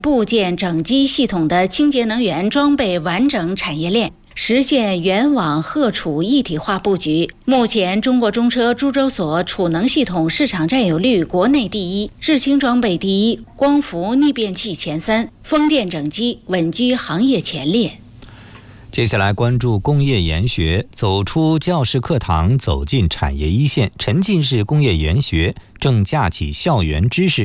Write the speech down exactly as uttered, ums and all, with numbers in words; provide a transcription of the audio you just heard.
部件整机系统的清洁能源装备完整产业链，实现原网荷储一体化布局。目前，中国中车株洲所储能系统市场占有率国内第一，制氢装备第一，光伏逆变器前三，风电整机稳居行业前列。 接下来关注工业研学，走出教室课堂，走进产业一线。沉浸式工业研学正架起校园知识